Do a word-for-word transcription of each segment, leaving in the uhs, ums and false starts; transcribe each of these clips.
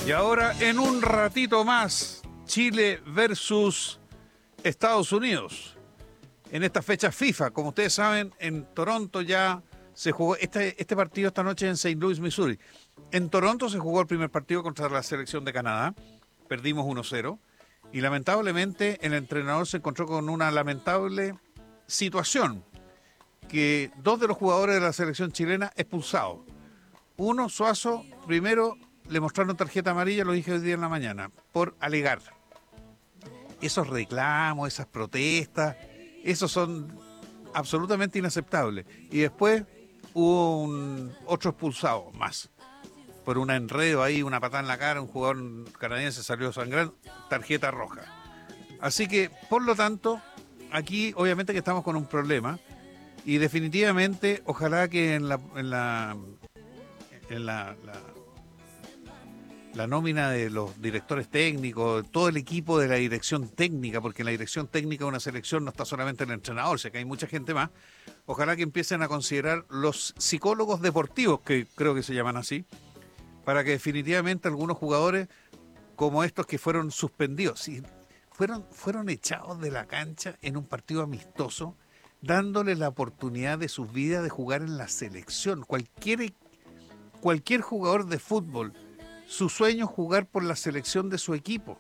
Y ahora, en un ratito más, Chile versus Estados Unidos. En esta fecha FIFA, como ustedes saben, en Toronto ya se jugó este, este partido esta noche en Saint Louis, Missouri. En Toronto se jugó el primer partido contra la selección de Canadá. Perdimos uno cero. Y lamentablemente el entrenador se encontró con una lamentable situación. Que dos de los jugadores de la selección chilena expulsados. Uno, Suazo, primero le mostraron tarjeta amarilla, lo dije hoy día en la mañana, por alegar. Esos reclamos, esas protestas, esos son absolutamente inaceptables. Y después hubo un otro expulsado más. Por un enredo ahí, una patada en la cara, un jugador canadiense salió sangrando, tarjeta roja. Así que, por lo tanto, aquí obviamente que estamos con un problema. Y definitivamente, ojalá que en la en la, en la, la, la nómina de los directores técnicos, todo el equipo de la dirección técnica, porque en la dirección técnica de una selección no está solamente el entrenador, sé que hay mucha gente más, ojalá que empiecen a considerar los psicólogos deportivos, que creo que se llaman así, para que definitivamente algunos jugadores como estos que fueron suspendidos, y fueron, fueron echados de la cancha en un partido amistoso, dándoles la oportunidad de sus vidas de jugar en la selección. Cualquier, cualquier jugador de fútbol, su sueño es jugar por la selección de su equipo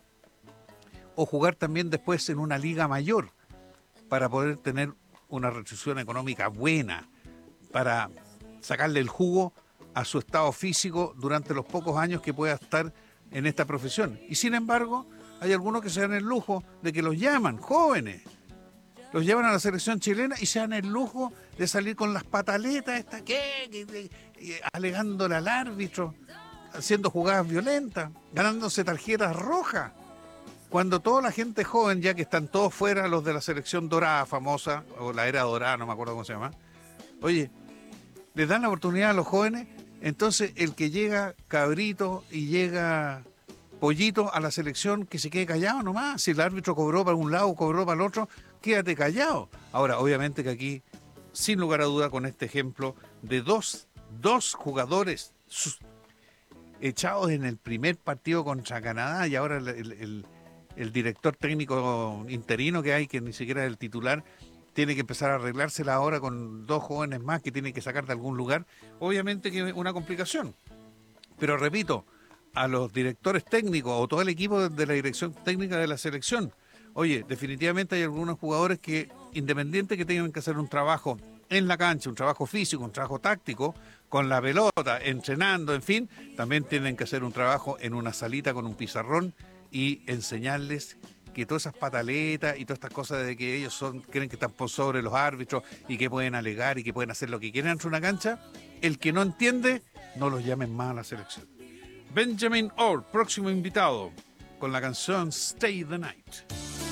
o jugar también después en una liga mayor para poder tener una retribución económica buena, para sacarle el jugo a su estado físico durante los pocos años que pueda estar en esta profesión. Y sin embargo, hay algunos que se dan el lujo de que los llaman jóvenes, los llevan a la selección chilena y se dan el lujo de salir con las pataletas, esta, ¿qué? ¿Qué? ¿Qué? ¿Qué? Alegándole al árbitro, haciendo jugadas violentas, ganándose tarjetas rojas. Cuando toda la gente joven, ya que están todos fuera, los de la selección dorada famosa, o la era dorada, no me acuerdo cómo se llama, oye, les dan la oportunidad a los jóvenes, entonces el que llega cabrito y llega pollito a la selección, que se quede callado nomás. Si el árbitro cobró para un lado, cobró para el otro, quédate callado. Ahora, obviamente que aquí, sin lugar a duda, con este ejemplo de dos, dos jugadores sus, echados en el primer partido contra Canadá, y ahora el, el, el, el director técnico interino que hay, que ni siquiera es el titular, tiene que empezar a arreglársela ahora con dos jóvenes más que tienen que sacar de algún lugar. Obviamente que es una complicación. Pero repito, a los directores técnicos o todo el equipo de la dirección técnica de la selección, oye, definitivamente hay algunos jugadores que, independiente que tengan que hacer un trabajo en la cancha, un trabajo físico, un trabajo táctico, con la pelota, entrenando, en fin, también tienen que hacer un trabajo en una salita con un pizarrón y enseñarles que todas esas pataletas y todas estas cosas de que ellos son creen que están por sobre los árbitros y que pueden alegar y que pueden hacer lo que quieren dentro de una cancha, el que no entiende, no los llamen más a la selección. Benjamin Orr, próximo invitado, con la canción Stay the Night.